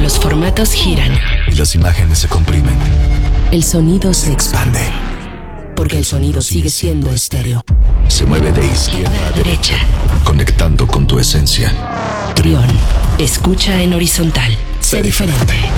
los formatos giran y las imágenes se comprimen, el sonido se expande. expande, Porque el sonido sigue siendo estéreo. se mueve de izquierda a derecha, conectando con tu esencia. Trión. Escucha en horizontal. Sé diferente.